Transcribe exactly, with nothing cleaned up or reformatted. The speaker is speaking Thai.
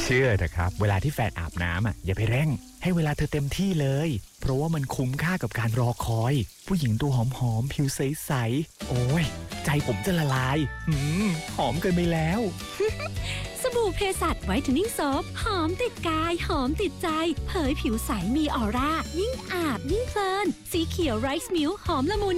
ชื่อเถอะครับเวลาที่แฟนอาบน้ำอ่ะอย่าไปเร่งให้เวลาเธอเต็มที่เลยเพราะว่ามันคุ้มค่ากับการรอคอยผู้หญิงตัวหอมๆผิวใสๆโอ้ยใจผมจะละลายหืมหอมเกินไปแล้วสบู่เพสัชไวท์เทนนิ่งโซฟหอมติดกายหอมติดใจเผยผิวใสมีออร่ายิ่งอาบยิ่งเพลินสีเขียวไรซ์มิลค์หอมละมุน